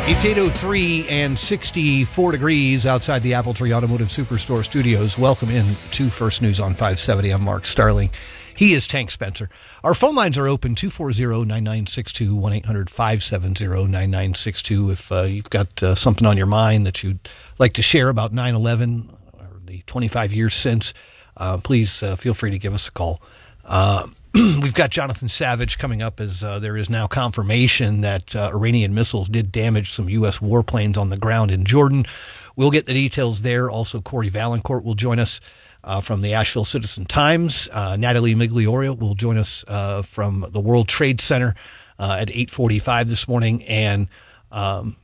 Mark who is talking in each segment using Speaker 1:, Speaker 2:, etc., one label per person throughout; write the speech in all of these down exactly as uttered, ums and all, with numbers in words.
Speaker 1: It's eight oh three and sixty-four degrees outside the Appletree Automotive Superstore studios. Welcome in to First News on five seventy. I'm Mark Starling. He is Tank Spencer. Our phone lines are open, two four zero, nine nine six two, one eight hundred, five seven zero, nine nine six two. If uh, you've got uh, something on your mind that you'd like to share about nine eleven or the twenty-five years since, uh, please uh, feel free to give us a call. Uh, We've got Jonathan Savage coming up as uh, there is now confirmation that uh, Iranian missiles did damage some U S warplanes on the ground in Jordan. We'll get the details there. Also, Corey Valancourt will join us uh, from the Asheville Citizen-Times. Uh, Natalie Migliorio will join us uh, from the World Trade Center uh, at eight forty-five this morning. And um,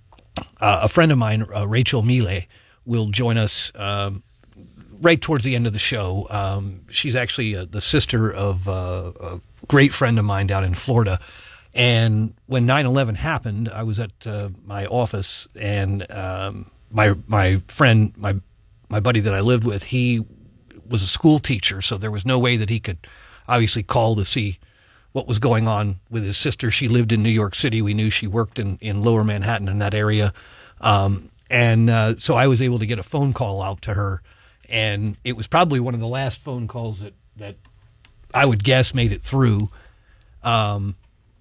Speaker 1: uh, a friend of mine, uh, Rachel Mile, will join us um, right towards the end of the show. Um, she's actually uh, the sister of uh, a great friend of mine down in Florida. And when nine eleven happened, I was at uh, my office, and um, my my friend, my my buddy that I lived with, he was a school teacher, so there was no way that he could obviously call to see what was going on with his sister. She lived in New York City. We knew she worked in, in Lower Manhattan in that area. Um, and uh, so I was able to get a phone call out to her. And it was probably one of the last phone calls that, that I would guess made it through. Um,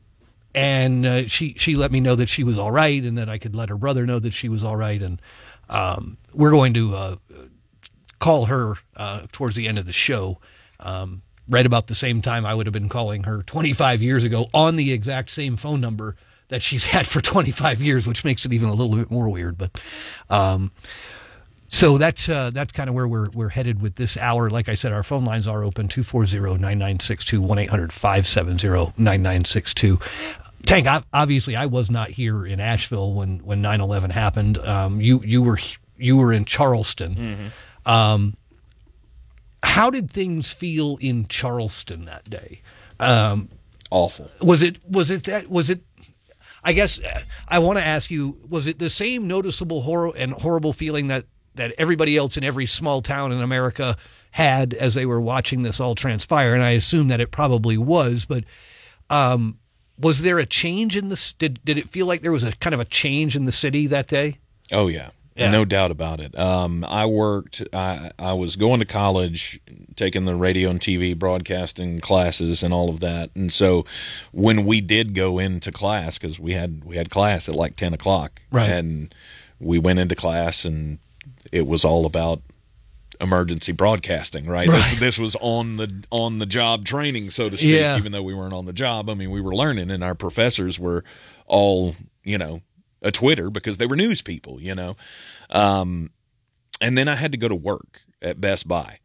Speaker 1: and uh, she she let me know that she was all right, and that I could let her brother know that she was all right. And um, we're going to uh, call her uh, towards the end of the show, um, right about the same time I would have been calling her twenty-five years ago on the exact same phone number that she's had for twenty-five years, which makes it even a little bit more weird. But um So that's uh, that's kind of where we're we're headed with this hour. Like I said, our phone lines are open, two four zero, nine nine six two, one eight hundred, five seven zero, nine nine six two. Tank, obviously I was not here in Asheville when, when nine eleven happened. Um, you you were you were in Charleston. Mm-hmm. Um, how did things feel in Charleston that day? Um,
Speaker 2: Awful.
Speaker 1: Was it was it that was it I guess I want to ask you, was it the same noticeable horror and horrible feeling that that everybody else in every small town in America had as they were watching this all transpire? And I assume that it probably was, but um, was there a change in this? Did, did it feel like there was a kind of a change in the city that day?
Speaker 2: Oh, yeah.
Speaker 1: Yeah.
Speaker 2: No doubt about it. Um, I worked, I, I was going to college, taking the radio and T V broadcasting classes and all of that. And so when we did go into class, because we had, we had class at like ten o'clock.
Speaker 1: Right.
Speaker 2: And we went into class, and it was all about emergency broadcasting, right?
Speaker 1: Right.
Speaker 2: This, this was on the on the job training, so to speak.
Speaker 1: Yeah.
Speaker 2: Even though we weren't on the job, I mean, we were learning, and our professors were all, you know, a Twitter because they were news people, you know. Um, and then I had to go to work at Best Buy,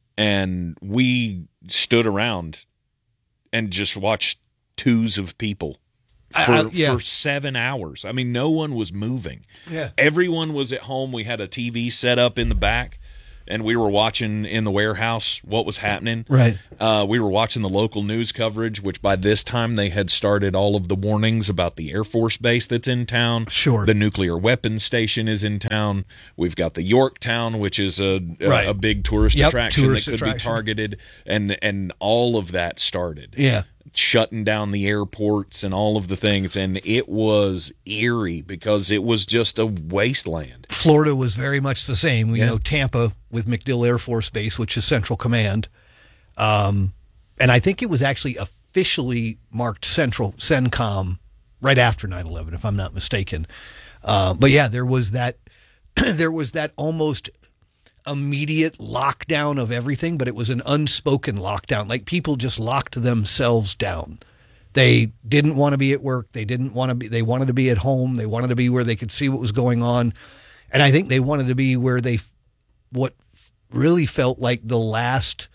Speaker 2: and we stood around and just watched twos of people for,
Speaker 1: uh, yeah.
Speaker 2: for seven hours. I mean, no one was moving.
Speaker 1: Yeah.
Speaker 2: Everyone was at home. We had a T V set up in the back, and we were watching in the warehouse what was happening.
Speaker 1: Right.
Speaker 2: Uh, we were watching the local news coverage, which by this time they had started all of the warnings about the Air Force Base that's in town.
Speaker 1: Sure.
Speaker 2: The nuclear weapons station is in town. We've got the Yorktown, which is a
Speaker 1: Right.
Speaker 2: a, a big tourist
Speaker 1: Yep,
Speaker 2: attraction
Speaker 1: tourist
Speaker 2: that could
Speaker 1: attraction.
Speaker 2: be targeted, and and all of that started.
Speaker 1: Yeah.
Speaker 2: Shutting down the airports and all of the things, and it was eerie because it was just a wasteland.
Speaker 1: Florida was very much the same. You
Speaker 2: Yeah.
Speaker 1: know, Tampa with MacDill Air Force Base, which is Central Command. Um, and I think it was actually officially marked Central CENTCOM right after nine eleven, if I'm not mistaken. Uh, but yeah, there was that, there was that almost immediate lockdown of everything, but it was an unspoken lockdown. Like people just locked themselves down. They didn't want to be at work. They didn't want to be, they wanted to be at home. They wanted to be where they could see what was going on. And I think they wanted to be where they, what really felt like the last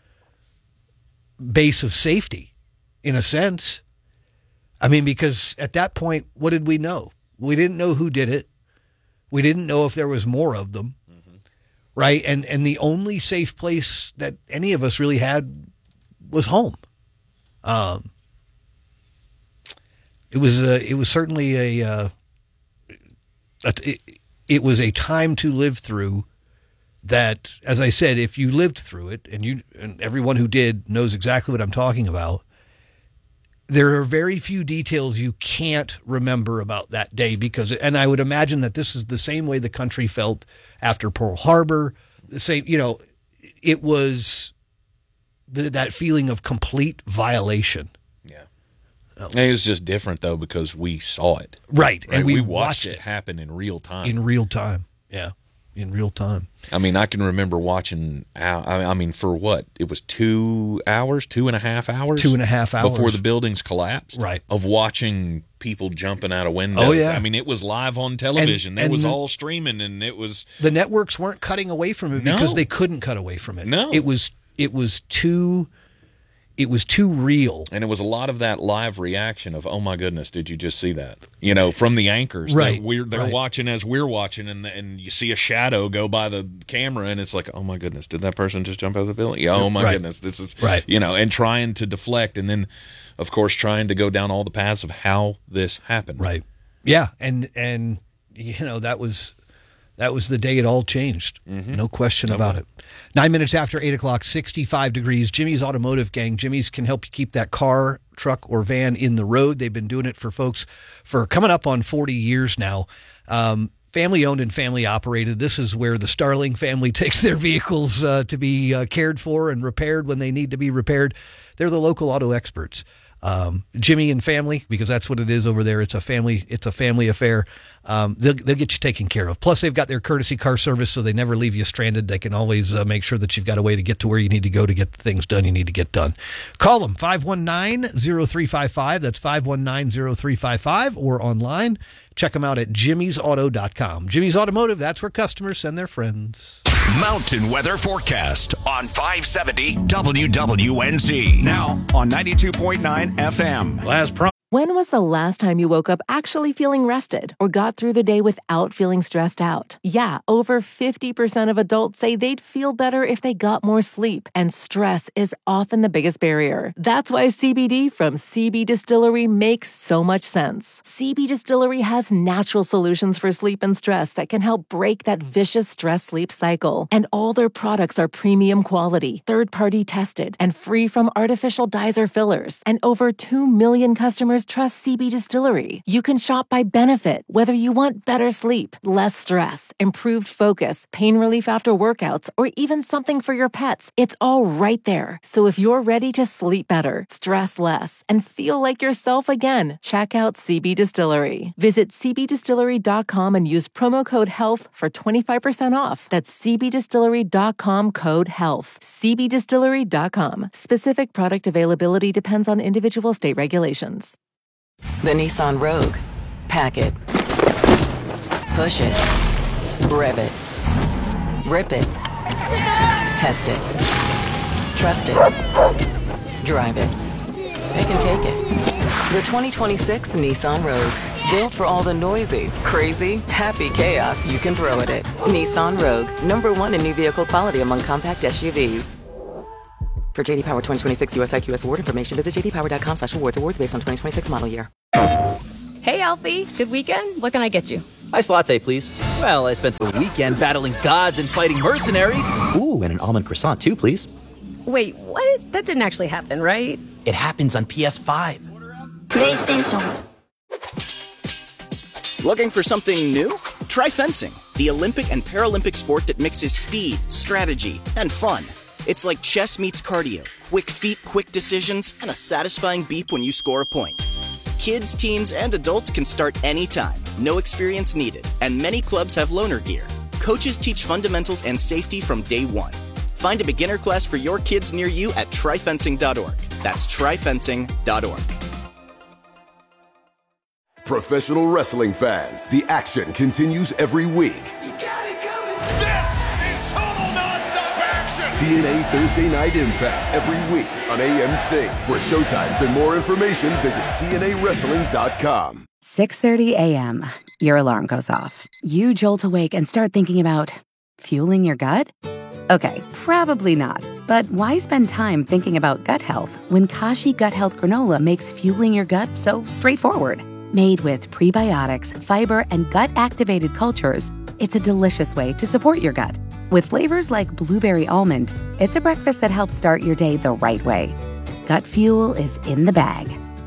Speaker 1: base of safety in a sense. I mean, because at that point, what did we know? We didn't know who did it. We didn't know if there was more of them. Right. And and the only safe place that any of us really had was home. Um, it was a, it was certainly a, uh, a it, it was a time to live through that, as I said, if you lived through it, and you and everyone who did knows exactly what I'm talking about, there are very few details you can't remember about that day because, and I would imagine that this is the same way the country felt after Pearl Harbor. The same, you know, it was the, that feeling of complete violation.
Speaker 2: Yeah. Oh. It was just different though because we saw it.
Speaker 1: Right.
Speaker 2: right?
Speaker 1: And we,
Speaker 2: we
Speaker 1: watched, watched
Speaker 2: it happen in real time.
Speaker 1: In real time. Yeah. In real time.
Speaker 2: I mean, I can remember watching, I mean, for what? It was two hours, two and a half hours?
Speaker 1: Two and a half hours.
Speaker 2: Before the buildings collapsed.
Speaker 1: Right.
Speaker 2: Of watching people jumping out of windows.
Speaker 1: Oh, yeah.
Speaker 2: I mean, it was live on television.
Speaker 1: And,
Speaker 2: it
Speaker 1: and
Speaker 2: was
Speaker 1: the,
Speaker 2: all streaming, and it was...
Speaker 1: The networks weren't cutting away from it
Speaker 2: no.
Speaker 1: because they couldn't cut away from it.
Speaker 2: No.
Speaker 1: It was, it was too... It was too real.
Speaker 2: And it was a lot of that live reaction of, oh, my goodness, did you just see that? You know, from the anchors.
Speaker 1: Right.
Speaker 2: They're, we're, they're
Speaker 1: right.
Speaker 2: watching as we're watching, and and you see a shadow go by the camera, and it's like, oh, my goodness, did that person just jump out of the building? Yeah, oh, my
Speaker 1: right.
Speaker 2: goodness, this is,
Speaker 1: right.
Speaker 2: you know, and trying to deflect, and then, of course, trying to go down all the paths of how this happened.
Speaker 1: Right. Yeah, and, and you know, that was... That was the day it all changed. Mm-hmm. No question
Speaker 2: no
Speaker 1: about
Speaker 2: way.
Speaker 1: it. Nine minutes after eight o'clock, sixty-five degrees. Jimmy's Automotive Gang. Jimmy's can help you keep that car, truck, or van in the road. They've been doing it for folks for coming up on forty years now. Um, family owned and family operated. This is where the Starling family takes their vehicles uh, to be uh, cared for and repaired when they need to be repaired. They're the local auto experts. Um, Jimmy and family, because that's what it is over there. It's a family, it's a family affair. Um, they'll, they'll get you taken care of. Plus they've got their courtesy car service, so they never leave you stranded. They can always uh, make sure that you've got a way to get to where you need to go to get the things done you need to get done. Call them five one nine, zero three five five. That's five one nine, zero three five five, or online. Check them out at jimmys auto dot com. Jimmy's Automotive, that's where customers send their friends.
Speaker 3: Mountain Weather Forecast on five seventy W W N Z. Now on ninety-two point nine F M.
Speaker 2: Last pro-
Speaker 4: When was the last time you woke up actually feeling rested or got through the day without feeling stressed out? Yeah, over fifty percent of adults say they'd feel better if they got more sleep, and stress is often the biggest barrier. That's why C B D from C B Distillery makes so much sense. C B Distillery has natural solutions for sleep and stress that can help break that vicious stress-sleep cycle. And all their products are premium quality, third-party tested, and free from artificial dyes or fillers. And over two million customers trust C B Distillery. You can shop by benefit, whether you want better sleep, less stress, improved focus, pain relief after workouts, or even something for your pets. It's all right there. So if you're ready to sleep better, stress less, and feel like yourself again, check out C B Distillery. Visit c b distillery dot com and use promo code HEALTH for twenty-five percent off. That's c b distillery dot com code HEALTH. c b distillery dot com. Specific product availability depends on individual state regulations.
Speaker 5: The Nissan Rogue. Pack it. Push it. Rev it. Rip it. Test it. Trust it. Drive it. It can take it. The twenty twenty-six Nissan Rogue. Built for all the noisy, crazy, happy chaos you can throw at it. Nissan Rogue. Number one in new vehicle quality among compact S U Vs. For J D Power twenty twenty-six U S I Q S award information, visit j d power dot com slash awards. Awards based on twenty twenty-six model year.
Speaker 6: Hey, Alfie. Good weekend? What can I get you?
Speaker 7: Iced latte, please. Well, I spent the weekend battling gods and fighting mercenaries. Ooh, and an almond croissant, too, please.
Speaker 6: Wait, what? That didn't actually happen, right?
Speaker 7: It happens on P S five.
Speaker 8: PlayStation. Looking for something new? Try fencing, the Olympic and Paralympic sport that mixes speed, strategy, and fun. It's like chess meets cardio. Quick feet, quick decisions, and a satisfying beep when you score a point. Kids, teens, and adults can start anytime. No experience needed, and many clubs have loaner gear. Coaches teach fundamentals and safety from day one. Find a beginner class for your kids near you at try fencing dot org. That's try fencing dot org.
Speaker 9: Professional wrestling fans, the action continues every week.
Speaker 10: You got it coming. This is total nonstop action.
Speaker 9: T N A Thursday Night Impact every week on A M C. For showtimes and more information, visit T N A wrestling dot com.
Speaker 11: six thirty a.m. Your alarm goes off. You jolt awake and start thinking about fueling your gut? Okay, probably not. But why spend time thinking about gut health when Kashi Gut Health Granola makes fueling your gut so straightforward? Made with prebiotics, fiber, and gut-activated cultures, it's a delicious way to support your gut. With flavors like blueberry almond, it's a breakfast that helps start your day the right way. Gut fuel is in the bag.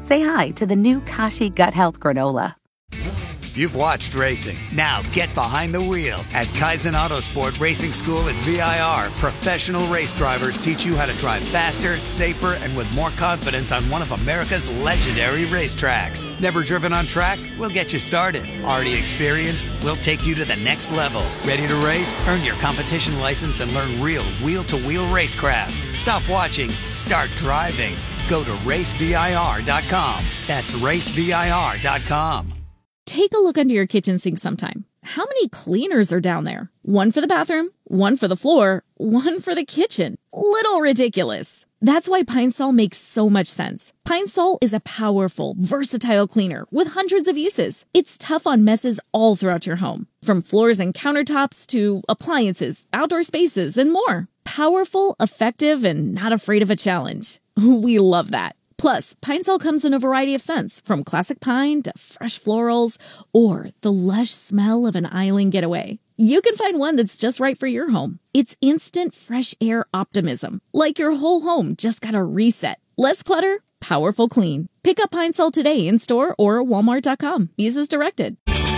Speaker 11: say hi to the new Kashi Gut Health Granola.
Speaker 12: You've watched racing. Now get behind the wheel. At Kaizen Autosport Racing School at V I R, professional race drivers teach you how to drive faster, safer, and with more confidence on one of America's legendary racetracks. Never driven on track? We'll get you started. Already experienced? We'll take you to the next level. Ready to race? Earn your competition license and learn real wheel-to-wheel racecraft. Stop watching. Start driving. Go to race V I R dot com. That's race V I R dot com.
Speaker 13: Take a look under your kitchen sink sometime. How many cleaners are down there? One for the bathroom, one for the floor, one for the kitchen. Little ridiculous. That's why Pine Sol makes so much sense. Pine Sol is a powerful, versatile cleaner with hundreds of uses. It's tough on messes all throughout your home, from floors and countertops to appliances, outdoor spaces, and more. Powerful, effective, and not afraid of a challenge. We love that. Plus, Pine Sol comes in a variety of scents, from classic pine to fresh florals, or the lush smell of an island getaway. You can find one that's just right for your home. It's instant fresh air optimism, like your whole home just got a reset. Less clutter, powerful clean. Pick up Pine Sol today in store or walmart dot com. Use as directed.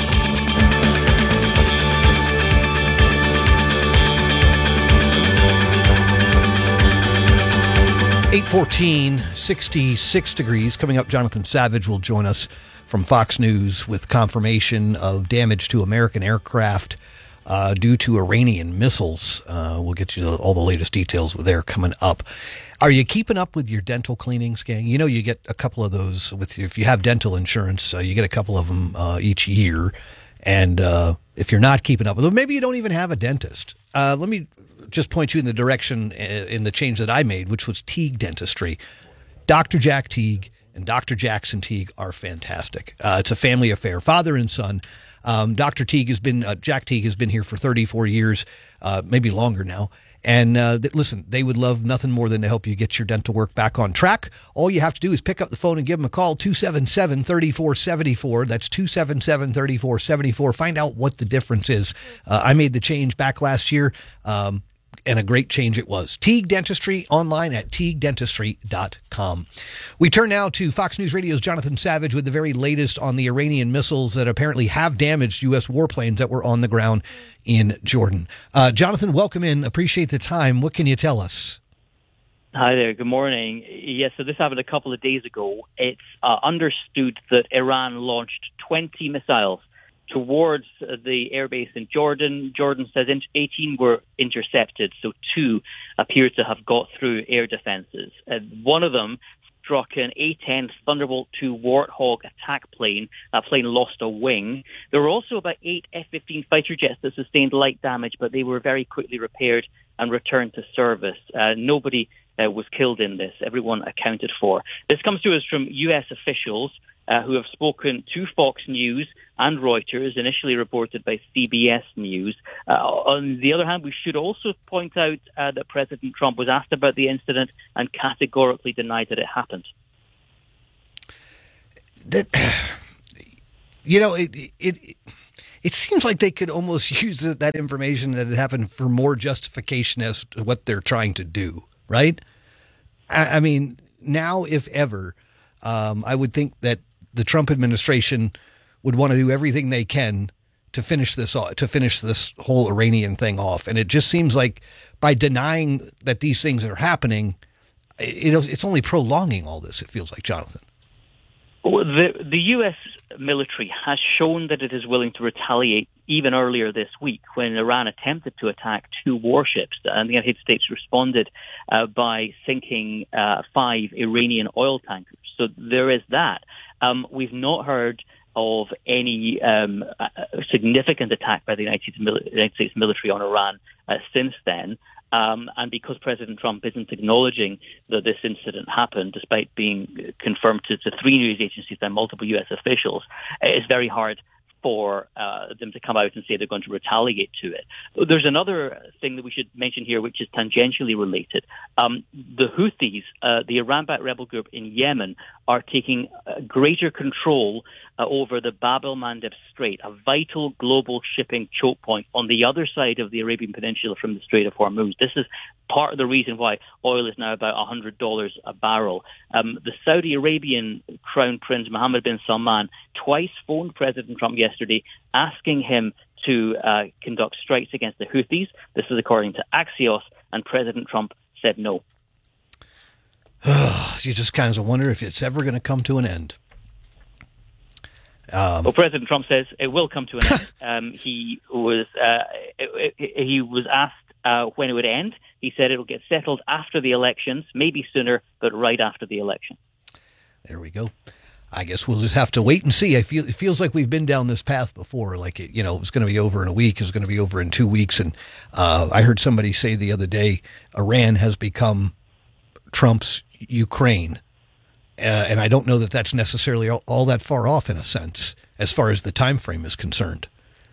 Speaker 1: eight fourteen, sixty-six degrees. Coming up, Jonathan Savage will join us from Fox News with confirmation of damage to American aircraft uh, due to Iranian missiles. Uh, we'll get you all the latest details there coming up. Are you keeping up with your dental cleanings, gang? You know you get a couple of those with if you have dental insurance. Uh, you get a couple of them uh, each year. And uh, if you're not keeping up with them, maybe you don't even have a dentist. Uh, let me just point you in the direction in the change that I made, which was Teague Dentistry. Doctor Jack Teague and Doctor Jackson Teague are fantastic. Uh, it's a family affair, father and son. Um, Doctor Teague has been, uh, Jack Teague has been here for thirty-four years, uh, maybe longer now. And uh, th- listen, they would love nothing more than to help you get your dental work back on track. All you have to do is pick up the phone and give them a call, two seven seven, three four seven four. That's two seven seven, three four seven four. Find out what the difference is. Uh, I made the change back last year. Um, And a great change it was. Teague Dentistry, online at teague dentistry dot com. We turn now to Fox News Radio's Jonathan Savage with the very latest on the Iranian missiles that apparently have damaged U S warplanes that were on the ground in Jordan. Uh, Jonathan, welcome in. Appreciate the time. What can you tell us?
Speaker 14: Hi there. Good morning. Yes, so this happened a couple of days ago. It's uh, understood that Iran launched twenty missiles towards the airbase in Jordan. Jordan says eighteen were intercepted, so two appear to have got through air defenses. Uh, one of them struck an A ten Thunderbolt two Warthog attack plane. That plane lost a wing. There were also about eight F fifteen fighter jets that sustained light damage, but they were very quickly repaired and returned to service. Uh, nobody uh, was killed in this. Everyone accounted for. This comes to us from U S officials Uh, who have spoken to Fox News and Reuters, initially reported by C B S News. Uh, on the other hand, we should also point out uh, that President Trump was asked about the incident and categorically denied that it happened.
Speaker 1: That, you know, it, it it seems like they could almost use that information that had happened for more justification as to what they're trying to do, right? I, I mean, now if ever, um, I would think that the Trump administration would want to do everything they can to finish this to finish this whole Iranian thing off. And it just seems like by denying that these things are happening, it, it's only prolonging all this, it feels like, Jonathan.
Speaker 14: Well, the, the U S military has shown that it is willing to retaliate even earlier this week when Iran attempted to attack two warships, and the United States responded uh, by sinking uh, five Iranian oil tankers. So there is that. Um, we've not heard of any um, uh, significant attack by the United States military on Iran uh, since then. Um, and because President Trump isn't acknowledging that this incident happened, despite being confirmed to, to three news agencies by multiple U S officials, it's very hard for uh, them to come out and say they're going to retaliate to it. There's another thing that we should mention here, which is tangentially related. Um, the Houthis, uh, the Iran-backed rebel group in Yemen, are taking uh, greater control uh, over the Bab el-Mandeb Strait, a vital global shipping choke point on the other side of the Arabian Peninsula from the Strait of Hormuz. This is part of the reason why oil is now about one hundred dollars a barrel. Um, the Saudi Arabian Crown Prince Mohammed bin Salman twice phoned President Trump yesterday asking him to uh, conduct strikes against the Houthis. This is according to Axios, and President Trump said no.
Speaker 1: You just kind of wonder if it's ever going to come to an end. Um,
Speaker 14: well, President Trump says it will come to an end. Um, he was uh, he was asked uh, when it would end. He said it will get settled after the elections, maybe sooner, but right after the election.
Speaker 1: There we go. I guess we'll just have to wait and see. I feel it feels like we've been down this path before. Like it, you know, it's going to be over in a week. It's going to be over in two weeks. And uh, I heard somebody say the other day, Iran has become Trump's Ukraine. Uh, and I don't know that that's necessarily all, all that far off in a sense, as far as the time frame is concerned.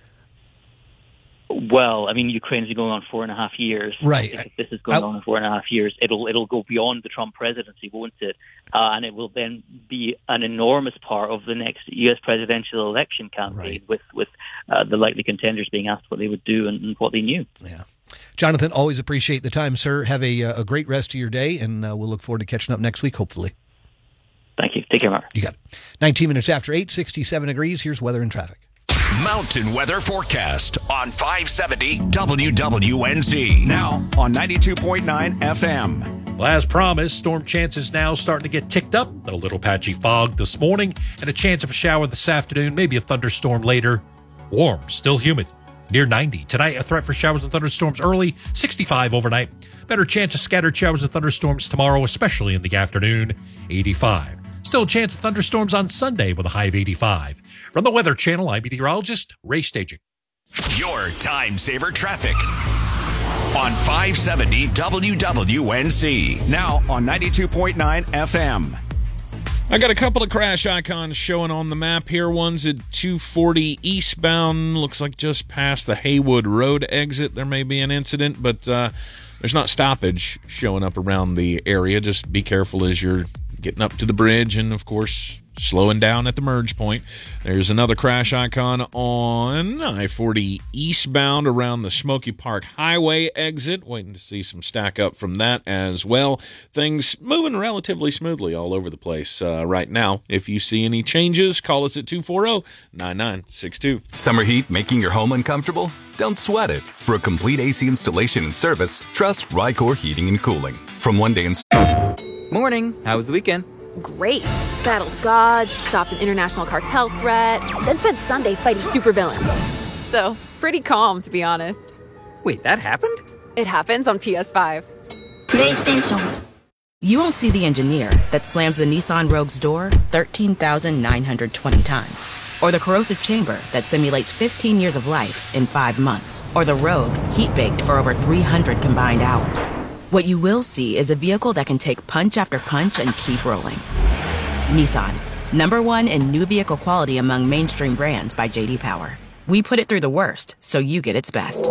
Speaker 14: Well, I mean, Ukraine's been going on four and a half years.
Speaker 1: Right.
Speaker 14: If this is going
Speaker 1: I,
Speaker 14: on for four and a half years, it'll it'll go beyond the Trump presidency, won't it? Uh, and it will then be an enormous part of the next U S presidential election campaign, right, with with uh, the likely contenders being asked what they would do and, and what they knew.
Speaker 1: Yeah. Jonathan, always appreciate the time, sir. Have a a great rest of your day, and uh, we'll look forward to catching up next week, hopefully.
Speaker 14: Thank you. Take care, Mark.
Speaker 1: You got it. nineteen minutes after eight, sixty-seven degrees. Here's weather and traffic.
Speaker 3: Mountain Weather Forecast on five seventy W W N Z. Now on ninety-two point nine F M.
Speaker 15: Well, as promised, storm chances now starting to get ticked up. A little patchy fog this morning and a chance of a shower this afternoon, maybe a thunderstorm later. Warm, still humid, near ninety. Tonight, a threat for showers and thunderstorms early, sixty-five overnight. Better chance of scattered showers and thunderstorms tomorrow, especially in the afternoon, eighty-five. Still a chance of thunderstorms on Sunday with a high of eighty-five. From the Weather Channel, I'm meteorologist Ray Staging.
Speaker 3: Your time saver traffic on five seventy W W N Z. Now on ninety-two point nine F M.
Speaker 2: I got a couple of crash icons showing on the map here. One's at two forty eastbound. Looks like just past the Haywood Road exit. There may be an incident, but uh, there's not stoppage showing up around the area. Just be careful as you're getting up to the bridge and, of course, slowing down at the merge point. There's another crash icon on I forty eastbound around the Smoky Park Highway exit. Waiting to see some stack up from that as well. Things moving relatively smoothly all over the place uh, right now. If you see any changes, call us at two four zero, nine nine six two.
Speaker 16: Summer heat making your home uncomfortable? Don't sweat it. For a complete A C installation and service, trust Rycor Heating and Cooling. From one day in...
Speaker 7: Morning. How was the weekend?
Speaker 17: Great. Battled gods, stopped an international cartel threat, then spent Sunday fighting supervillains. So, pretty calm, to be honest.
Speaker 7: Wait, that happened?
Speaker 17: It happens on P S five.
Speaker 18: PlayStation. You won't see the engineer that slams the Nissan Rogue's door thirteen thousand nine hundred twenty times. Or the corrosive chamber that simulates fifteen years of life in five months. Or the Rogue heat-baked for over three hundred combined hours. What you will see is a vehicle that can take punch after punch and keep rolling. Nissan, number one in new vehicle quality among mainstream brands by J D Power. We put it through the worst, so you get its best.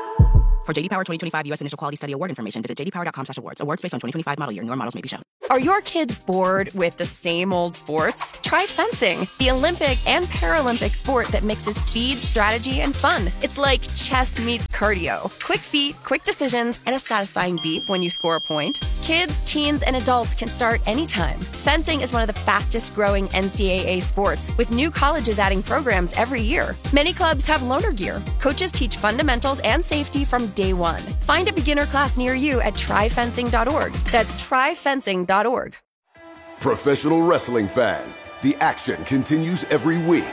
Speaker 18: For J D Power twenty twenty-five U S Initial Quality Study Award information, visit j d power dot com slash awards. Awards based on twenty twenty-five model year. Newer models may be shown.
Speaker 19: Are your kids bored with the same old sports? Try fencing, the Olympic and Paralympic sport that mixes speed, strategy, and fun. It's like chess meets cardio. Quick feet, quick decisions, and a satisfying beep when you score a point. Kids, teens, and adults can start anytime. Fencing is one of the fastest growing N C double A sports, with new colleges adding programs every year. Many clubs have loaner gear. Coaches teach fundamentals and safety from day one. Find a beginner class near you at try fencing dot org. That's try fencing dot org.
Speaker 9: Professional wrestling fans, the action continues every week.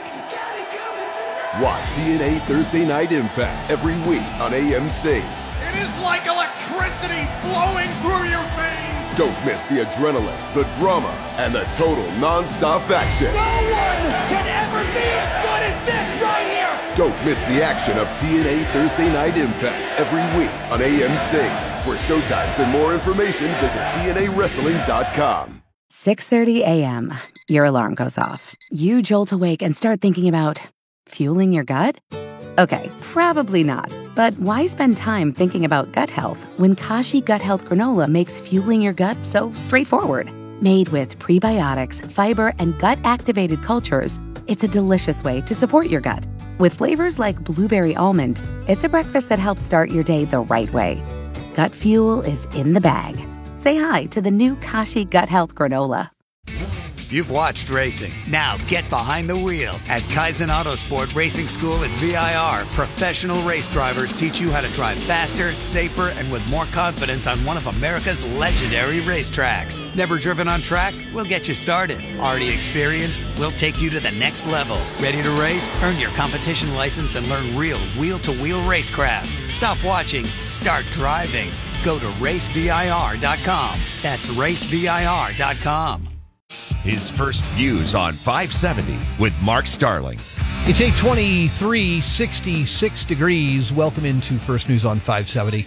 Speaker 9: Watch T N A Thursday Night Impact every week on A M C.
Speaker 10: It is like electricity flowing through your veins.
Speaker 9: Don't miss the adrenaline, the drama, and the total non-stop action.
Speaker 10: No one can ever be as good as this right here.
Speaker 9: Don't miss the action of T N A Thursday Night Impact every week on A M C. For showtimes and more information, visit T N A wrestling dot com.
Speaker 11: six thirty a.m. Your alarm goes off. You jolt awake and start thinking about fueling your gut? Okay, probably not. But why spend time thinking about gut health when Kashi Gut Health Granola makes fueling your gut so straightforward? Made with prebiotics, fiber, and gut-activated cultures, it's a delicious way to support your gut. With flavors like blueberry almond, it's a breakfast that helps start your day the right way. Gut fuel is in the bag. Say hi to the new Kashi Gut Health Granola.
Speaker 12: You've watched racing. Now get behind the wheel. At Kaizen Autosport Racing School at V I R, professional race drivers teach you how to drive faster, safer, and with more confidence on one of America's legendary racetracks. Never driven on track? We'll get you started. Already experienced? We'll take you to the next level. Ready to race? Earn your competition license and learn real wheel-to-wheel racecraft. Stop watching. Start driving. Go to race V I R dot com. That's race V I R dot com.
Speaker 3: His first views on five seventy with Mark Starling.
Speaker 1: It's eight twenty-three, sixty-six degrees. Welcome into First News on five seventy.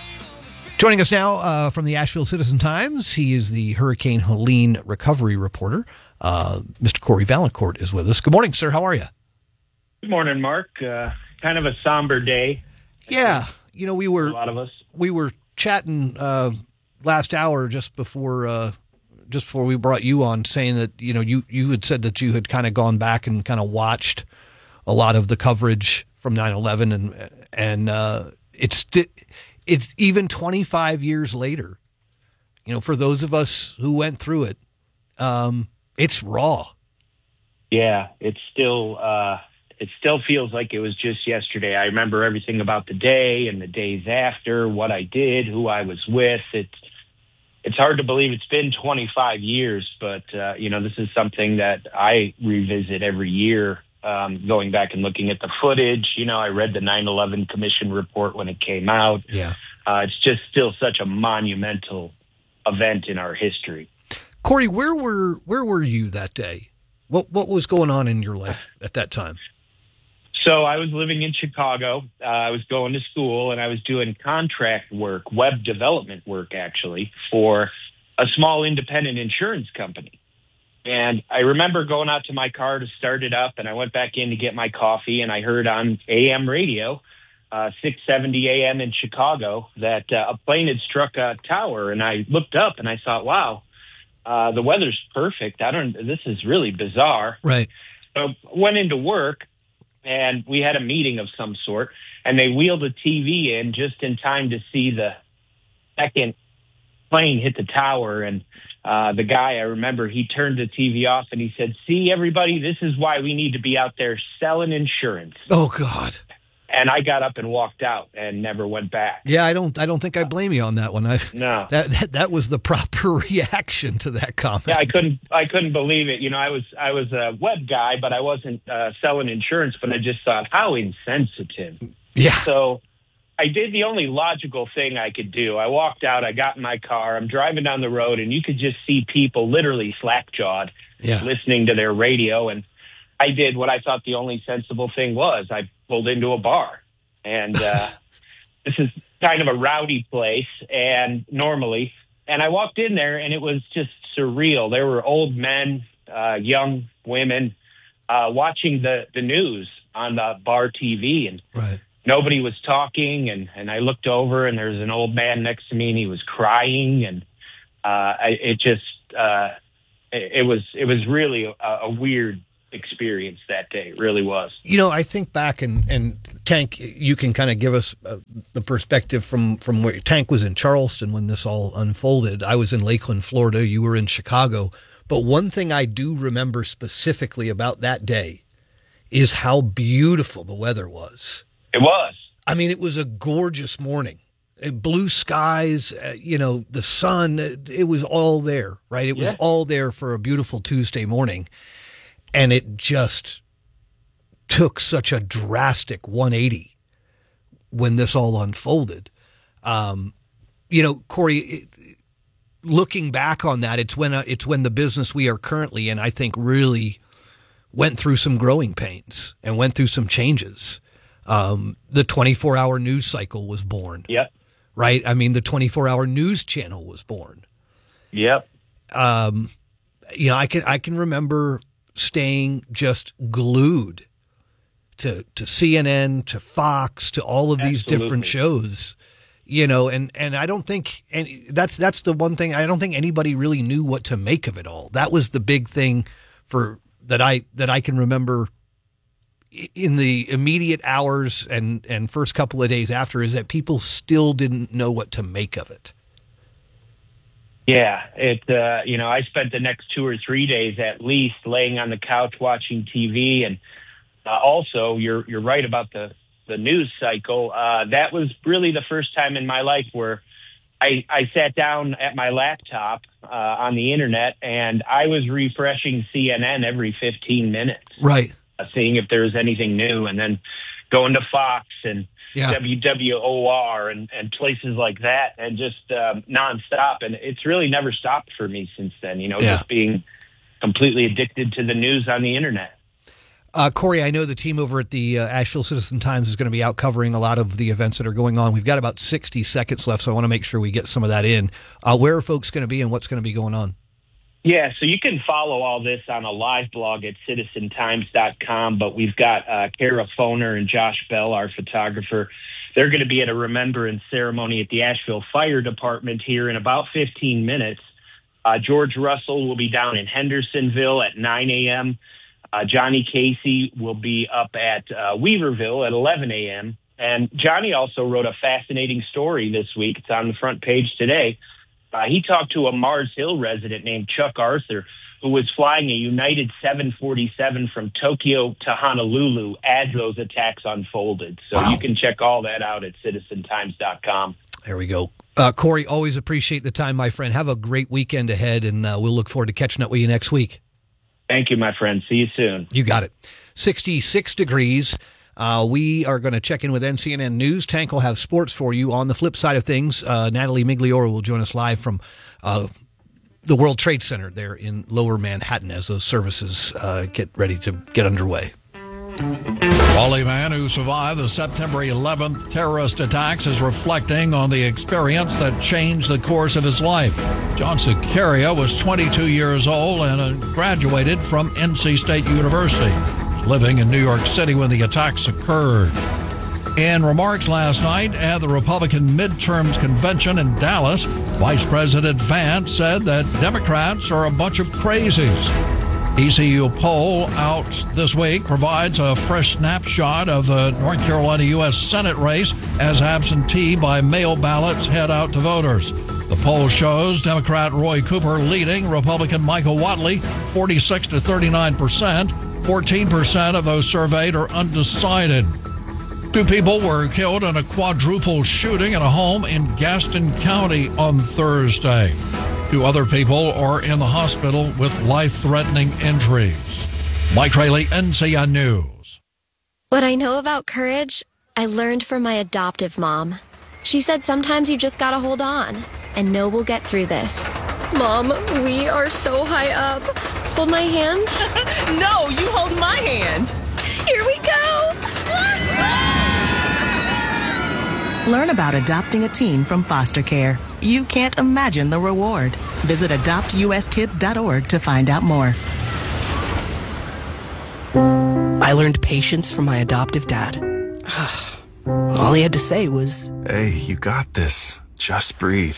Speaker 1: Joining us now uh, from the Asheville Citizen-Times, he is the Hurricane Helene recovery reporter. Uh, Mister Corey Valancourt is with us. Good morning, sir. How are you?
Speaker 20: Good morning, Mark. Uh, kind of a somber day.
Speaker 1: Yeah. You know, we were
Speaker 20: a lot of us.
Speaker 1: We were chatting uh, last hour just before uh, just before we brought you on, saying that, you know, you, you had said that you had kind of gone back and kind of watched a lot of the coverage from nine eleven, and and uh, it's it's even twenty-five years later, you know, for those of us who went through it, um, it's raw.
Speaker 20: Yeah, it's still uh, it still feels like it was just yesterday. I remember everything about the day and the days after, what I did, who I was with. It's it's hard to believe it's been twenty-five years, but uh, you know, this is something that I revisit every year. Um, going back and looking at the footage, you know, I read the nine eleven Commission report when it came out.
Speaker 1: Yeah.
Speaker 20: Uh, it's just still such a monumental event in our history.
Speaker 1: Corey, where were where were you that day? What what was going on in your life at that time?
Speaker 20: So I was living in Chicago. Uh, I was going to school, and I was doing contract work, web development work, actually, for a small independent insurance company. And I remember going out to my car to start it up, and I went back in to get my coffee, and I heard on A M radio, uh, six seventy A M in Chicago, that uh, a plane had struck a tower. And I looked up, and I thought, wow, uh, the weather's perfect. I don't. This is really bizarre.
Speaker 1: Right.
Speaker 20: So I went into work, and we had a meeting of some sort, and they wheeled a T V in just in time to see the second plane hit the tower. And Uh, the guy, I remember, he turned the T V off and he said, "See, everybody, this is why we need to be out there selling insurance."
Speaker 1: Oh, God.
Speaker 20: And I got up and walked out and never went back.
Speaker 1: Yeah, I don't I don't think I blame you on that one. I,
Speaker 20: no.
Speaker 1: That, that that was the proper reaction to that comment.
Speaker 20: Yeah, I couldn't I couldn't believe it. You know, I was I was a web guy, but I wasn't uh, selling insurance, but I just thought, how insensitive.
Speaker 1: Yeah.
Speaker 20: So I did the only logical thing I could do. I walked out, I got in my car, I'm driving down the road, and you could just see people literally slack-jawed
Speaker 1: yeah.
Speaker 20: listening to their radio. And I did what I thought the only sensible thing was. I pulled into a bar. And uh, this is kind of a rowdy place, and normally. And I walked in there, and it was just surreal. There were old men, uh, young women uh, watching the, the news on the bar T V. And
Speaker 1: right.
Speaker 20: Nobody was talking, and, and I looked over, and there was an old man next to me, and he was crying, and uh, I, it just uh, it, it was it was really a, a weird experience that day. It really was.
Speaker 1: You know, I think back, and, and Tank, you can kind of give us uh, the perspective from, from where Tank was in Charleston when this all unfolded. I was in Lakeland, Florida. You were in Chicago. But one thing I do remember specifically about that day is how beautiful the weather was.
Speaker 20: It was.
Speaker 1: I mean, it was a gorgeous morning. Blue skies, uh, you know, the sun, it was all there, right? It was
Speaker 20: yeah.
Speaker 1: all there for a beautiful Tuesday morning. And it just took such a drastic one eighty when this all unfolded. Um, you know, Corey, it, looking back on that, it's when uh, it's when the business we are currently in, I think, really went through some growing pains and went through some changes. Um, the twenty-four hour news cycle was born.
Speaker 20: Yep.
Speaker 1: Right? I mean, the twenty-four hour news channel was born.
Speaker 20: Yep.
Speaker 1: Um, you know, I can I can remember staying just glued to, to C N N, to Fox, to all of these
Speaker 20: Absolutely.
Speaker 1: different shows, you know, and, and I don't think, and that's, that's the one thing, I don't think anybody really knew what to make of it all. That was the big thing for, that I, that I can remember in the immediate hours and, and first couple of days after, is that people still didn't know what to make of it.
Speaker 20: Yeah, it. Uh, you know, I spent the next two or three days at least laying on the couch watching T V, and uh, also you're you're right about the the news cycle. Uh, that was really the first time in my life where I I sat down at my laptop uh, on the internet and I was refreshing C N N every fifteen minutes,
Speaker 1: right?
Speaker 20: Uh, seeing if there was anything new, and then going to Fox and
Speaker 1: yeah.
Speaker 20: W W O R and, and places like that, and just um, nonstop. And it's really never stopped for me since then, you know,
Speaker 1: yeah.
Speaker 20: just being completely addicted to the news on the internet.
Speaker 1: Uh, Corey, I know the team over at the uh, Asheville Citizen-Times is going to be out covering a lot of the events that are going on. We've got about sixty seconds left, so I want to make sure we get some of that in. Uh, where are folks going to be and what's going to be going on?
Speaker 20: Yeah, so you can follow all this on a live blog at citizen times dot com, but we've got uh, Kara Foner and Josh Bell, our photographer. They're going to be at a remembrance ceremony at the Asheville Fire Department here in about fifteen minutes. Uh, George Russell will be down in Hendersonville at nine a.m. Uh, Johnny Casey will be up at uh, Weaverville at eleven a.m. And Johnny also wrote a fascinating story this week. It's on the front page today. Uh, he talked to a Mars Hill resident named Chuck Arthur, who was flying a United seven forty-seven from Tokyo to Honolulu as those attacks unfolded. So wow. You can check all that out at citizen times dot com.
Speaker 1: There we go. Uh, Corey, always appreciate the time, my friend. Have a great weekend ahead, and uh, we'll look forward to catching up with you next week.
Speaker 20: Thank you, my friend. See you soon.
Speaker 1: You got it. sixty-six degrees. Uh, we are going to check in with N C N N News. Tank will have sports for you. On the flip side of things, uh, Natalie Migliore will join us live from uh, the World Trade Center there in Lower Manhattan as those services uh, get ready to get underway.
Speaker 21: Wally man who survived the September eleventh terrorist attacks is reflecting on the experience that changed the course of his life. John Sicaria was twenty-two years old and graduated from N C State University, living in New York City when the attacks occurred. In remarks last night at the Republican midterms convention in Dallas, Vice President Vance said that Democrats are a bunch of crazies. E C U poll out this week provides a fresh snapshot of the North Carolina U S Senate race as absentee by mail ballots head out to voters. The poll shows Democrat Roy Cooper leading Republican Michael Whatley forty-six to thirty-nine percent. fourteen percent of those surveyed are undecided. Two people were killed in a quadruple shooting at a home in Gaston County on Thursday. Two other people are in the hospital with life-threatening injuries. Mike Rayleigh, N C N News.
Speaker 22: What I know about courage, I learned from my adoptive mom. She said sometimes you just gotta hold on and know we'll get through this. Mom, we are so high up. Hold my hand.
Speaker 23: No, you hold my hand.
Speaker 22: Here we go.
Speaker 23: Learn about adopting a teen from foster care. You can't imagine the reward. Visit adopt u s kids dot org to find out more.
Speaker 24: I learned patience from my adoptive dad. All he had to say was,
Speaker 25: "Hey, you got this. Just breathe."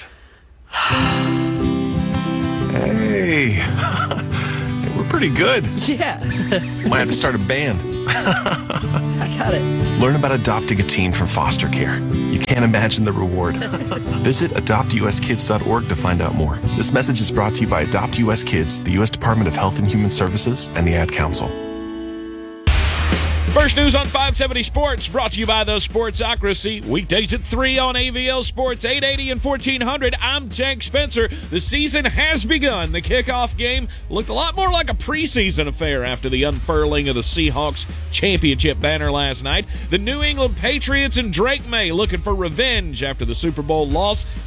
Speaker 25: Hey, we're pretty good.
Speaker 24: Yeah.
Speaker 25: Might have to start a band.
Speaker 24: I got it.
Speaker 25: Learn about adopting a teen from foster care. You can't imagine the reward. Visit adopt u s kids dot org to find out more. This message is brought to you by Adopt U S Kids, the U S Department of Health and Human Services, and the Ad Council.
Speaker 2: First News on five seventy Sports, brought to you by the Sportsocracy. Weekdays at three on A V L Sports, eight eighty and fourteen hundred. I'm Tank Spencer. The season has begun. The kickoff game looked a lot more like a preseason affair after the unfurling of the Seahawks championship banner last night. The New England Patriots and Drake May looking for revenge after the Super Bowl loss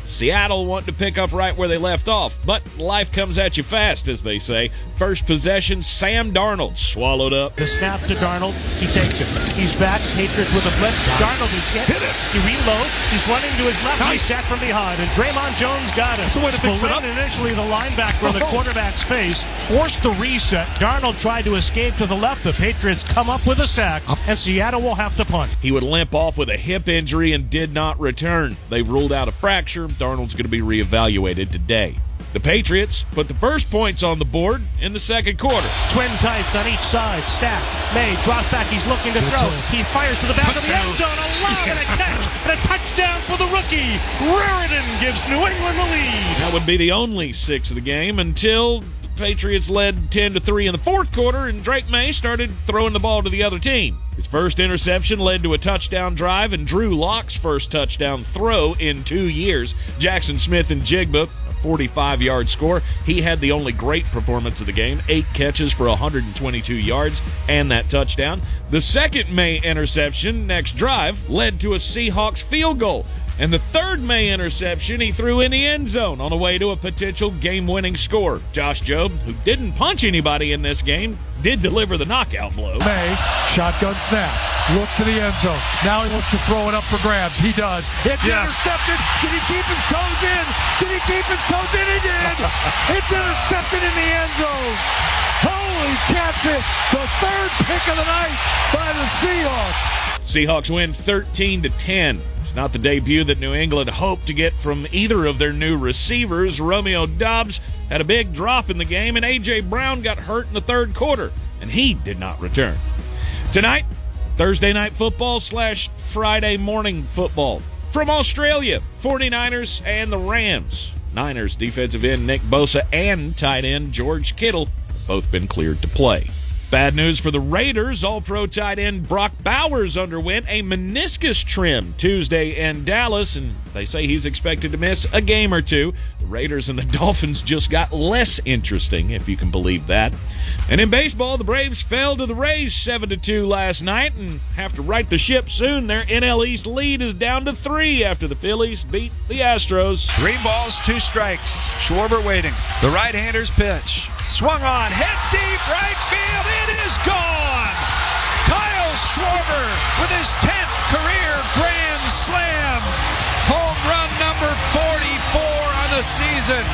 Speaker 2: Seattle wanting to pick up right where they left off, but life comes at you fast, as they say. First possession, Sam Darnold swallowed up.
Speaker 4: The snap to Darnold, he takes it. He's back, Patriots with a blitz. Darnold is hit. Hit it. He reloads. He's running to his left. Nice. He's sacked from behind, and Draymond Jones got him.
Speaker 10: That's the way to fix it up.
Speaker 4: Initially, the linebacker on the quarterback's face forced the reset. Darnold tried to escape to the left. The Patriots come up with a sack, and Seattle will have to punt.
Speaker 2: He would limp off with a hip injury and did not return. They've ruled out a fracture. Darnold's going to be reevaluated today. The Patriots put the first points on the board in the second quarter.
Speaker 4: Twin tights on each side. Stack. May drops back. He's looking to throw. He fires to the back touchdown. Of the end zone. A lob and a catch and a touchdown for the rookie. Raritan gives New England the lead.
Speaker 2: That would be the only six of the game until the Patriots led ten to three in the fourth quarter, and Drake May started throwing the ball to the other team. His first interception led to a touchdown drive and Drew Lock's first touchdown throw in two years. Jackson Smith and Jigba, a forty-five-yard score. He had the only great performance of the game, eight catches for one hundred twenty-two yards and that touchdown. The second May interception next drive led to a Seahawks field goal. And the third May interception he threw in the end zone on the way to a potential game-winning score. Josh Jobe, who didn't punch anybody in this game, did deliver the knockout blow.
Speaker 5: May, shotgun snap, looks to the end zone. Now he wants to throw it up for grabs. He does. It's yes. intercepted. Did he keep his toes in? Did he keep his toes in? He did. It's intercepted in the end zone. Holy catfish. The third pick of the night by the Seahawks.
Speaker 2: Seahawks win thirteen to ten. Not the debut that New England hoped to get from either of their new receivers. Romeo Doubs had a big drop in the game, and A J. Brown got hurt in the third quarter, and he did not return. Tonight, Thursday night football slash Friday morning football. From Australia, 49ers and the Rams. Niners defensive end Nick Bosa and tight end George Kittle have both been cleared to play. Bad news for the Raiders. All-Pro tight end Brock Bowers underwent a meniscus trim Tuesday in Dallas, and they say he's expected to miss a game or two. The Raiders and the Dolphins just got less interesting, if you can believe that. And in baseball, the Braves fell to the Rays seven to two last night and have to right the ship soon. Their N L East lead is down to three after the Phillies beat the Astros.
Speaker 6: Three balls, two strikes. Schwarber waiting. The right-hander's pitch. Swung on, hit deep, right field. It is gone. Kyle Schwarber with his tenth career grand slam. Home run number forty-four on the season.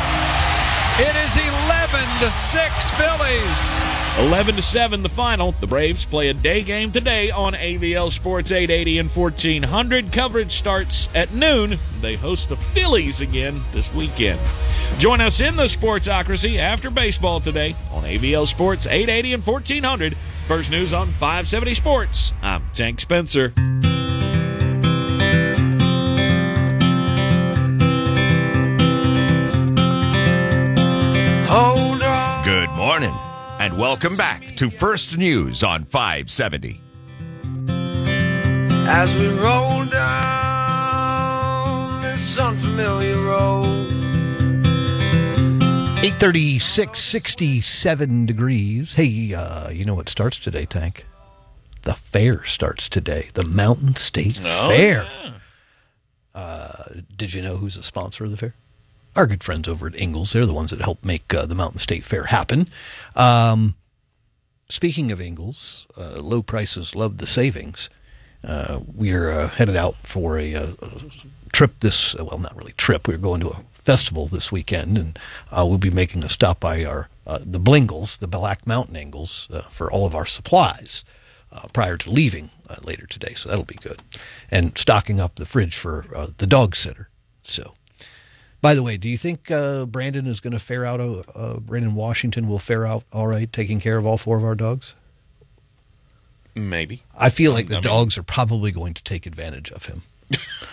Speaker 6: It is eleven to six Phillies.
Speaker 2: eleven to seven the final. The Braves play a day game today on A V L Sports eight eighty and fourteen hundred. Coverage starts at noon. They host the Phillies again this weekend. Join us in the Sportsocracy after baseball today on A V L Sports eight eighty and fourteen hundred. First news on five seventy Sports. I'm Tank Spencer.
Speaker 3: Hold on. Good morning, and welcome back to First News on five seventy.
Speaker 8: As we roll down this unfamiliar road.
Speaker 1: eight thirty-six, sixty-seven degrees. Hey, uh, you know what starts today, Tank? The fair starts today. The Mountain State
Speaker 2: oh,
Speaker 1: Fair.
Speaker 2: Yeah.
Speaker 1: Uh, did you know who's a sponsor of the fair? Our good friends over at Ingalls. They're the ones that help make uh, the Mountain State Fair happen. Um, speaking of Ingalls, uh, low prices love the savings. Uh, we're uh, headed out for a, a, a trip this, well, not really trip. We're going to a festival this weekend, and uh, we'll be making a stop by our uh, the Blingles, the Black Mountain Ingalls, uh, for all of our supplies uh, prior to leaving uh, later today. So that'll be good. And stocking up the fridge for uh, the dog sitter. So, by the way, do you think uh, Brandon is going to fare out? Uh, uh, Brandon Washington will fare out all right, taking care of all four of our dogs?
Speaker 2: Maybe.
Speaker 1: I feel like the
Speaker 2: I mean,
Speaker 1: dogs are probably going to take advantage of him.